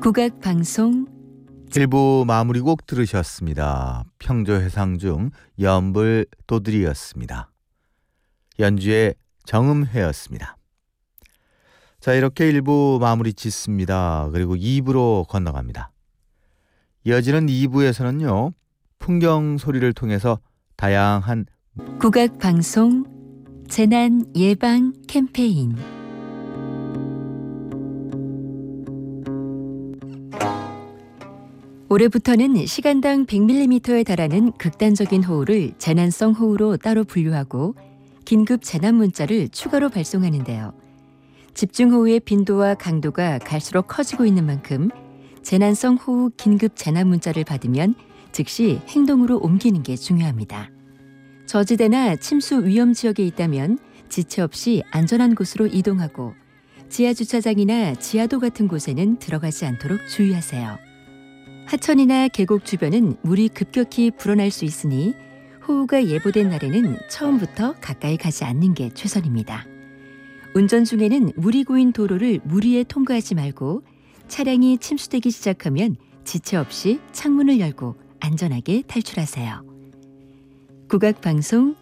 국악 방송 일부 마무리곡 들으셨습니다. 평조회상 중 연불 도들이였습니다. 연주의 정음회였습니다. 자, 이렇게 1부 마무리 짓습니다. 그리고 2부로 건너갑니다. 이어지는 2부에서는요, 풍경 소리를 통해서 다양한 국악 방송 재난 예방 캠페인. 올해부터는 시간당 100mm에 달하는 극단적인 호우를 재난성 호우로 따로 분류하고 긴급 재난 문자를 추가로 발송하는데요. 집중호우의 빈도와 강도가 갈수록 커지고 있는 만큼 재난성 호우 긴급 재난 문자를 받으면 즉시 행동으로 옮기는 게 중요합니다. 저지대나 침수 위험 지역에 있다면 지체 없이 안전한 곳으로 이동하고 지하주차장이나 지하도 같은 곳에는 들어가지 않도록 주의하세요. 하천이나 계곡 주변은 물이 급격히 불어날 수 있으니 호우가 예보된 날에는 처음부터 가까이 가지 않는 게 최선입니다. 운전 중에는 물이 고인 도로를 무리해 통과하지 말고 차량이 침수되기 시작하면 지체 없이 창문을 열고 안전하게 탈출하세요. 국악방송